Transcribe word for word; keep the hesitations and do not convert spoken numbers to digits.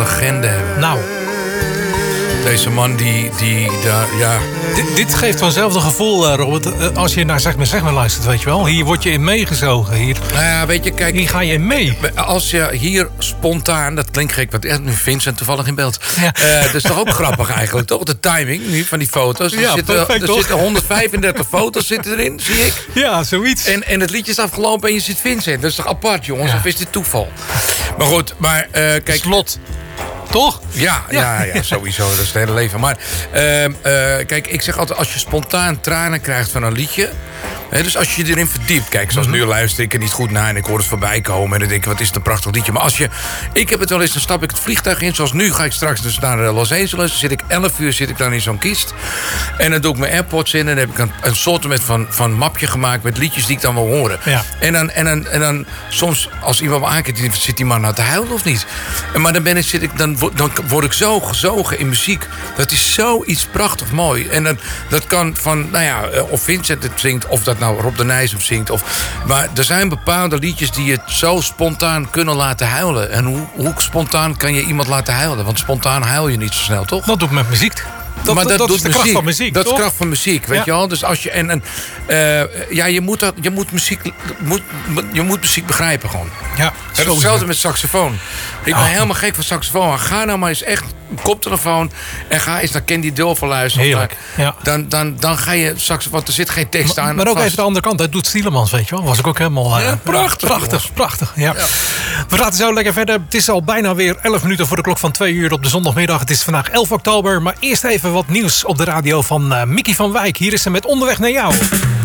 legende hebben. Nou. Deze man die, die daar, ja... D- dit geeft vanzelfde gevoel, uh, Robert, uh, als je naar Zeg maar Zeg maar luistert, weet je wel. Hier word je in meegezogen. Hier, nou ja, weet je, kijk... Hier ga je in mee. Als je hier spontaan, dat klinkt gek, want nu Vincent toevallig in beeld. Ja. Uh, dat is toch ook grappig eigenlijk, toch? De timing nu van die foto's. Er, ja, zitten, perfect, er toch? zitten honderdvijfendertig foto's zitten erin, zie ik. Ja, zoiets. En, en het liedje is afgelopen en je ziet Vincent. Dat is toch apart, jongens? Ja. Of is dit toeval? Maar goed, maar uh, kijk... Slot. Toch? Ja, ja, ja, sowieso. Dat is het hele leven. Maar uh, uh, kijk, ik zeg altijd, als je spontaan tranen krijgt van een liedje... He, dus als je erin verdiept... Kijk, zoals nu luister ik er niet goed naar... en ik hoor het voorbij komen en dan denk ik, wat is het een prachtig liedje. Maar als je... Ik heb het wel eens, dan stap ik het vliegtuig in. Zoals nu ga ik straks dus naar Los Angeles. Dan zit ik elf uur zit ik dan in zo'n kist. En dan doe ik mijn AirPods in... en dan heb ik een, een soort met van, van mapje gemaakt... met liedjes die ik dan wil horen. Ja. En, dan, en, dan, en dan soms, als iemand me aankijkt... zit die man nou te huilen of niet? Maar dan, ben ik, zit ik, dan, dan word ik zo gezogen in muziek. Dat is zoiets prachtig mooi. En dat, dat kan van, nou ja, of Vincent het zingt... of dat nou Rob de Nijs hem zingt. Of, maar er zijn bepaalde liedjes die je zo spontaan kunnen laten huilen. En hoe, hoe spontaan kan je iemand laten huilen? Want spontaan huil je niet zo snel, toch? Dat doet met muziek. Dat, maar dat, dat doet is de muziek. kracht van muziek, Dat toch? is kracht van muziek, weet ja. je wel? Dus als je... En, en, uh, ja, je moet, dat, je, moet muziek, moet, je moet muziek begrijpen gewoon. Ja, en hetzelfde met saxofoon. Ik ben oh. helemaal gek van saxofoon. Ga nou maar eens echt een koptelefoon... en ga eens naar Candy Dulfer luisteren. Heerlijk, ja. dan, dan, dan ga je saxofoon... Want er zit geen tekst maar, aan. Maar ook vast. even de andere kant. Dat doet Stielemans, weet je wel. Was ik ook helemaal... Uh, ja, prachtig. Prachtig, prachtig. Ja. Ja. We praten zo lekker verder. Het is al bijna weer elf minuten voor de klok van twee uur op de zondagmiddag. Het is vandaag elf oktober. Maar eerst even wat nieuws op de radio van uh, Mickey van Wijk. Hier is ze met Onderweg naar jou.